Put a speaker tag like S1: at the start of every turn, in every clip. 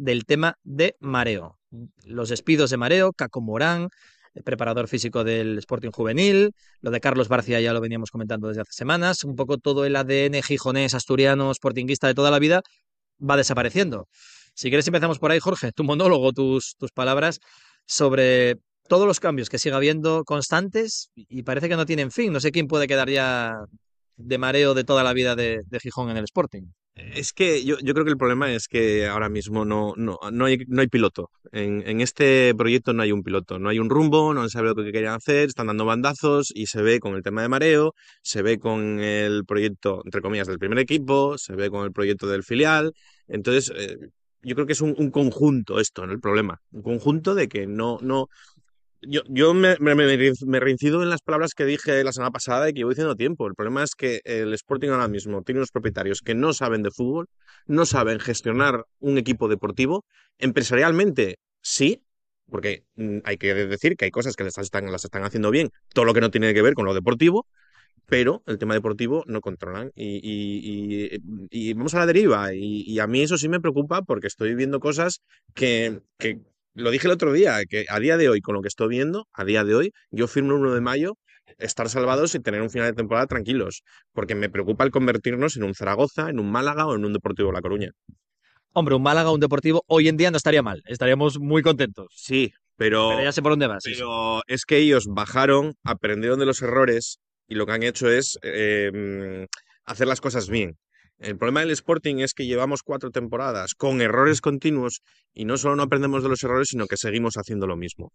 S1: del tema de mareo. Los despidos de mareo, Caco Morán, el preparador físico del Sporting Juvenil, lo de Carlos Barcia ya lo veníamos comentando desde hace semanas, un poco todo el ADN gijonés, asturiano, sportinguista de toda la vida va desapareciendo. Si quieres empezamos por ahí, Jorge, tu monólogo, tus palabras sobre todos los cambios que sigue habiendo constantes y parece que no tienen fin. No sé quién puede quedar ya de mareo de toda la vida de Gijón en el Sporting.
S2: Es que yo creo que el problema es que ahora mismo no hay piloto. En este proyecto no hay un piloto, no hay un rumbo, no se sabe lo que querían hacer, están dando bandazos y se ve con el tema de mareo, se ve con el proyecto, entre comillas, del primer equipo, se ve con el proyecto del filial. Entonces, yo creo que es un conjunto esto, ¿no? El problema. Un conjunto de que no. Yo me reincido en las palabras que dije la semana pasada y que llevo diciendo tiempo. El problema es que el Sporting ahora mismo tiene unos propietarios que no saben de fútbol, no saben gestionar un equipo deportivo. Empresarialmente, sí, porque hay que decir que hay cosas que las están haciendo bien, todo lo que no tiene que ver con lo deportivo, pero el tema deportivo no controlan y vamos a la deriva. Y a mí eso sí me preocupa porque estoy viendo cosas que lo dije el otro día, que a día de hoy, con lo que estoy viendo, a día de hoy, yo firmo el 1 de mayo estar salvados y tener un final de temporada tranquilos, porque me preocupa el convertirnos en un Zaragoza, en un Málaga o en un Deportivo La Coruña.
S1: Hombre, un Málaga, un Deportivo, hoy en día no estaría mal, estaríamos muy contentos.
S2: Sí,
S1: Pero
S2: pero,
S1: ya sé por dónde vas, sí, sí.
S2: pero es que ellos bajaron, aprendieron de los errores y lo que han hecho es hacer las cosas bien. El problema del Sporting es que llevamos 4 temporadas con errores continuos y no solo no aprendemos de los errores, sino que seguimos haciendo lo mismo.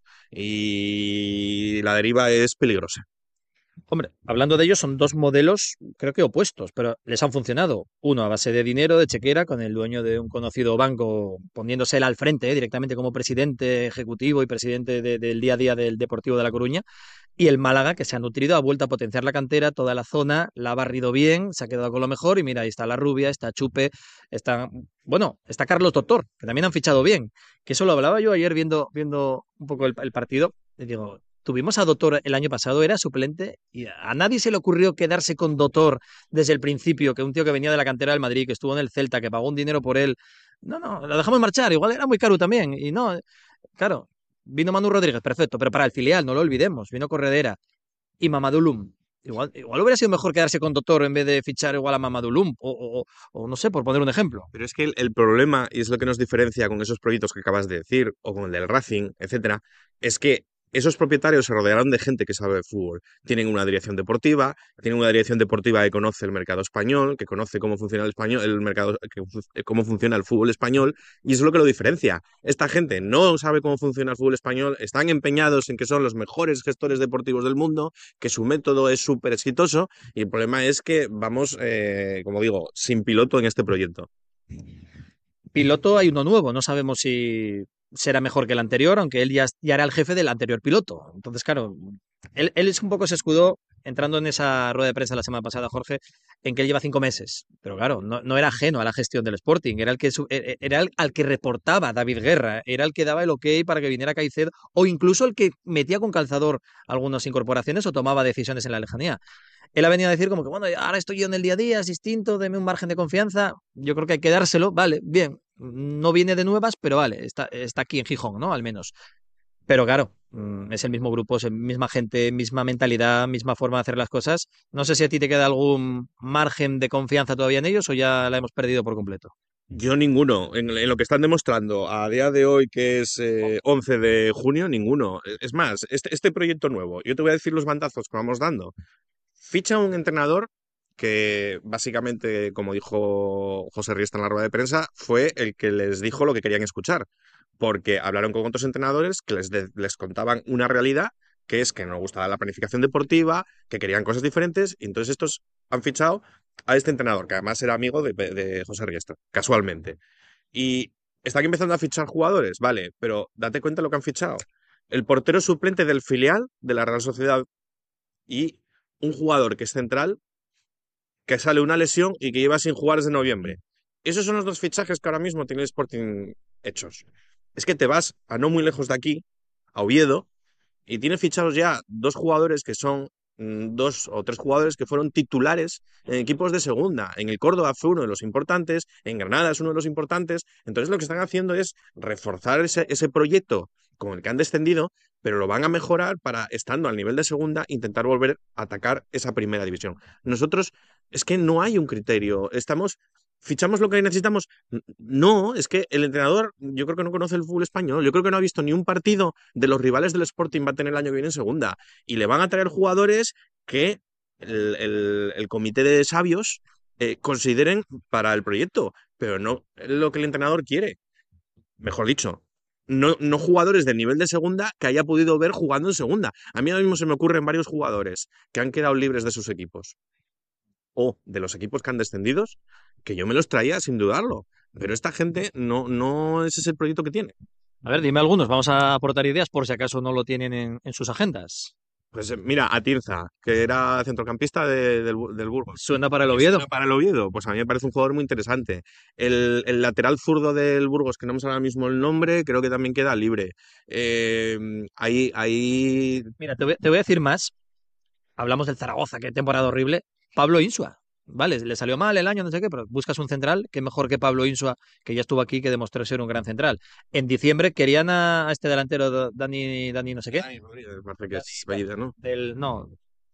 S2: Y la deriva es peligrosa.
S1: Hombre, hablando de ellos, son dos modelos, creo que opuestos, pero les han funcionado. Uno a base de dinero, de chequera, con el dueño de un conocido banco poniéndose él al frente, directamente como presidente ejecutivo y presidente del día a día del Deportivo de La Coruña. Y el Málaga, que se ha nutrido, ha vuelto a potenciar la cantera, toda la zona, la ha barrido bien, se ha quedado con lo mejor. Y mira, ahí está la Rubia, está Chupe, está, bueno, está Carlos Doctor, que también han fichado bien. Que eso lo hablaba yo ayer viendo un poco el partido. Y digo, tuvimos a Doctor el año pasado, era suplente, y a nadie se le ocurrió quedarse con Doctor desde el principio, que un tío que venía de la cantera del Madrid, que estuvo en el Celta, que pagó un dinero por él. No, no, lo dejamos marchar, igual era muy caro también. Y no, claro, vino Manu Rodríguez, perfecto, pero para el filial, no lo olvidemos, vino Corredera y Mamadou. Igual hubiera sido mejor quedarse con Doctor en vez de fichar igual a Mamadou o no sé, por poner un ejemplo.
S2: Pero es que el problema, y es lo que nos diferencia con esos proyectos que acabas de decir, o con el del Racing, etcétera, es que esos propietarios se rodearon de gente que sabe de fútbol. Tienen una dirección deportiva que conoce el mercado español, que conoce cómo funciona el español, el mercado, cómo funciona el fútbol español, y eso es lo que lo diferencia. Esta gente no sabe cómo funciona el fútbol español, están empeñados en que son los mejores gestores deportivos del mundo, que su método es súper exitoso, y el problema es que vamos, como digo, sin piloto en este proyecto.
S1: Piloto hay uno nuevo, no sabemos si será mejor que el anterior, aunque él ya era el jefe del anterior piloto. Entonces, claro, él es un poco se escudó entrando en esa rueda de prensa la semana pasada, Jorge, en que él lleva 5 meses. Pero claro, no era ajeno a la gestión del Sporting, era era el al que reportaba David Guerra, era el que daba el ok para que viniera Caicedo, o incluso el que metía con calzador algunas incorporaciones o tomaba decisiones en la lejanía. Él ha venido a decir como que, bueno, ahora estoy yo en el día a día, es distinto, deme un margen de confianza. Yo creo que hay que dárselo, vale, bien. No viene de nuevas, pero vale, está aquí en Gijón, ¿no? Al menos. Pero claro, es el mismo grupo, es la misma gente, misma mentalidad, misma forma de hacer las cosas. No sé si a ti te queda algún margen de confianza todavía en ellos o ya la hemos perdido por completo.
S2: Yo ninguno. En lo que están demostrando a día de hoy, que es 11 de junio, ninguno. Es más, este proyecto nuevo, yo te voy a decir los bandazos que vamos dando. Ficha un entrenador que básicamente, como dijo José Riesta en la rueda de prensa, fue el que les dijo lo que querían escuchar, porque hablaron con otros entrenadores que les contaban una realidad, que es que no les gustaba la planificación deportiva, que querían cosas diferentes, y entonces estos han fichado a este entrenador, que además era amigo de José Riesta, casualmente. Y están empezando a fichar jugadores, vale, pero date cuenta de lo que han fichado. El portero suplente del filial de la Real Sociedad y un jugador que es central, que sale una lesión y que lleva sin jugar desde noviembre. Esos son los dos fichajes que ahora mismo tiene el Sporting hechos. Es que te vas a no muy lejos de aquí, a Oviedo, y tiene fichados ya dos jugadores que son dos o tres jugadores que fueron titulares en equipos de segunda. En el Córdoba fue uno de los importantes, en Granada es uno de los importantes. Entonces lo que están haciendo es reforzar ese proyecto con el que han descendido, pero lo van a mejorar para, estando al nivel de segunda, intentar volver a atacar esa primera división. Nosotros, es que no hay un criterio. Fichamos lo que necesitamos. No, es que el entrenador, yo creo que no conoce el fútbol español. Yo creo que no ha visto ni un partido de los rivales del Sporting va a tener el año que viene en segunda. Y le van a traer jugadores que el comité de sabios consideren para el proyecto, pero no lo que el entrenador quiere. Mejor dicho, no jugadores del nivel de segunda que haya podido ver jugando en segunda. A mí ahora mismo se me ocurren varios jugadores que han quedado libres de sus equipos o de los equipos que han descendido, que yo me los traía sin dudarlo. Pero esta gente no ese es el proyecto que tiene.
S1: A ver, dime algunos, vamos a aportar ideas por si acaso no lo tienen en sus agendas.
S2: Pues mira, Atirza, que era centrocampista del Burgos.
S1: Suena para el
S2: Eso
S1: Oviedo.
S2: era para el Oviedo, pues a mí me parece un jugador muy interesante. El lateral zurdo del Burgos, que no me sale ahora mismo el nombre, creo que también queda libre. Ahí.
S1: Mira, te voy a decir más. Hablamos del Zaragoza, qué temporada horrible. Pablo Insua. Vale, le salió mal el año, no sé qué, pero buscas un central, que mejor que Pablo Insua, que ya estuvo aquí, que demostró ser un gran central. En diciembre querían a este delantero, Dani no sé qué.
S2: Dani Rodríguez, parece que es apellido, ¿no?
S1: No,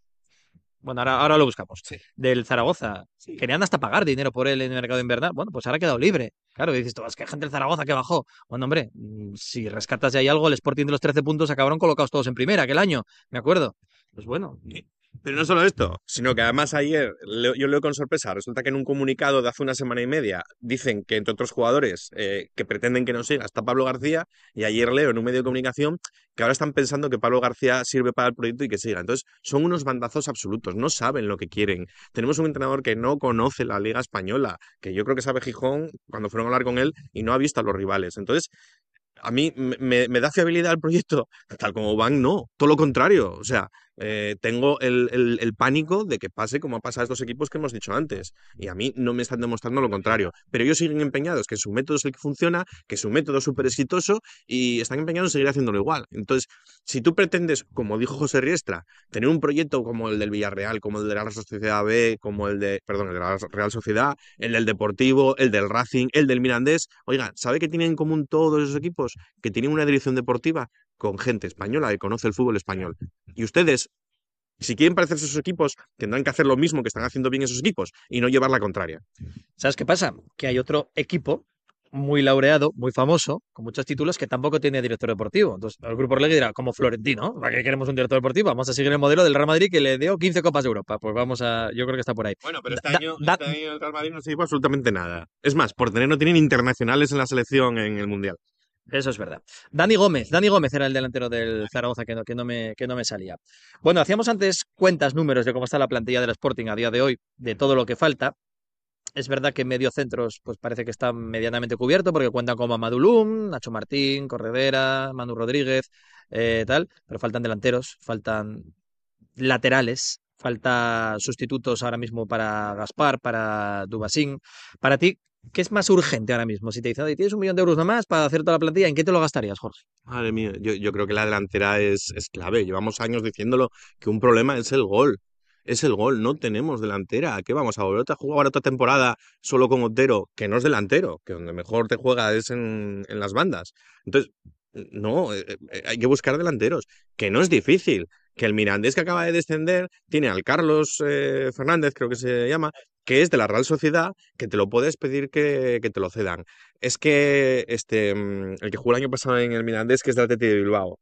S1: bueno, ahora lo buscamos.
S2: Sí.
S1: Del Zaragoza.
S2: Sí.
S1: Querían hasta pagar dinero por él en el mercado invernal. Bueno, pues ahora ha quedado libre. Claro, y dices tú, es que hay gente del Zaragoza que bajó. Bueno, hombre, si rescatas de ahí algo, el Sporting de los 13 puntos acabaron colocados todos en primera aquel año, me acuerdo. Pues bueno.
S2: Pero no solo esto, sino que además ayer yo leo con sorpresa, resulta que en un comunicado de hace una semana y media dicen que entre otros jugadores que pretenden que no siga está Pablo García, y ayer leo en un medio de comunicación que ahora están pensando que Pablo García sirve para el proyecto y que siga. Entonces son unos bandazos absolutos, no saben lo que quieren. Tenemos un entrenador que no conoce la Liga Española, que yo creo que sabe Gijón cuando fueron a hablar con él y no ha visto a los rivales. Entonces a mí me da fiabilidad al proyecto, tal como van, no, todo lo contrario. O sea, tengo el pánico de que pase como ha pasado a estos equipos que hemos dicho antes. Y a mí no me están demostrando lo contrario. Pero ellos siguen empeñados que su método es el que funciona, que su método es súper exitoso y están empeñados en seguir haciéndolo igual. Entonces, si tú pretendes, como dijo José Riestra, tener un proyecto como el del Villarreal, como el de la Real Sociedad B, como el de la Real Sociedad, el del Deportivo, el del Racing, el del Mirandés, oiga, ¿sabe qué tienen en común todos esos equipos? Que tienen una dirección deportiva con gente española que conoce el fútbol español. Y ustedes, si quieren parecerse a esos equipos, tendrán que hacer lo mismo que están haciendo bien esos equipos y no llevar la contraria.
S1: ¿Sabes qué pasa? Que hay otro equipo muy laureado, muy famoso, con muchos títulos, que tampoco tiene director deportivo. Entonces, el Grupo Orlegui dirá, como Florentino, ¿para qué queremos un director deportivo? Vamos a seguir el modelo del Real Madrid que le dio 15 Copas de Europa. Pues vamos a, yo creo que está por ahí.
S2: Bueno, pero este año el Real Madrid no se lleva absolutamente nada. Es más, por tener no tienen internacionales en la selección en el Mundial.
S1: Eso es verdad. Dani Gómez era el delantero del Zaragoza que no me salía. Bueno, hacíamos antes cuentas, números de cómo está la plantilla del Sporting a día de hoy, de todo lo que falta. Es verdad que en mediocentros pues parece que está medianamente cubierto porque cuentan con Mamadou Loum, Nacho Martín, Corredera, Manu Rodríguez, tal, pero faltan delanteros, faltan laterales, falta sustitutos ahora mismo para Gaspar, para Dubasín. Para ti, ¿qué es más urgente ahora mismo? Si te dicen, "Oye, tienes 1 millón de euros nomás para hacer toda la plantilla, ¿en qué te lo gastarías, Jorge?"
S2: Madre mía, yo creo que la delantera es clave. Llevamos años diciéndolo que un problema es el gol. Es el gol, no tenemos delantera. ¿A qué vamos a volver a jugar otra temporada solo con Otero, que no es delantero, que donde mejor te juega es en las bandas? Entonces, no, hay que buscar delanteros, que no es difícil. Que el Mirandés que acaba de descender tiene al Carlos Fernández, creo que se llama, que es de la Real Sociedad, que te lo puedes pedir que te lo cedan. Es que el que jugó el año pasado en el Mirandés, que es del Athletic de Bilbao,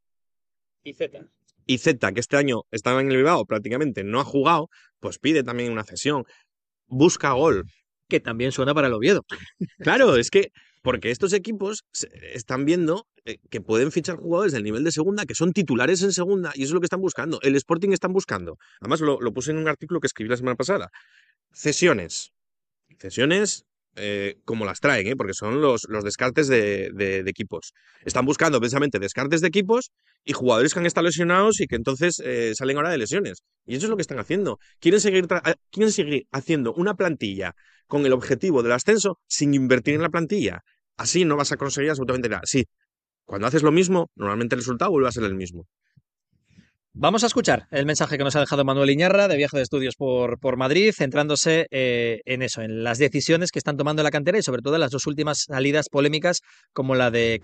S1: Y Z.
S2: y Z, que este año estaba en el Bilbao, prácticamente no ha jugado, pues pide también una cesión. Busca gol.
S1: Que también suena para el Oviedo.
S2: Claro, es que porque estos equipos están viendo que pueden fichar jugadores del nivel de segunda, que son titulares en segunda, y eso es lo que están buscando. El Sporting están buscando. Además, lo puse en un artículo que escribí la semana pasada. Cesiones. Cesiones como las traen, porque son los descartes de equipos. Están buscando precisamente descartes de equipos y jugadores que han estado lesionados y que entonces salen ahora de lesiones. Y eso es lo que están haciendo. Quieren seguir haciendo una plantilla con el objetivo del ascenso sin invertir en la plantilla. Así no vas a conseguir absolutamente nada. Sí, cuando haces lo mismo, normalmente el resultado vuelve a ser el mismo.
S1: Vamos a escuchar el mensaje que nos ha dejado Manuel Iñarra de viaje de estudios por Madrid, centrándose en eso, en las decisiones que están tomando la cantera y sobre todo en las dos últimas salidas polémicas como la de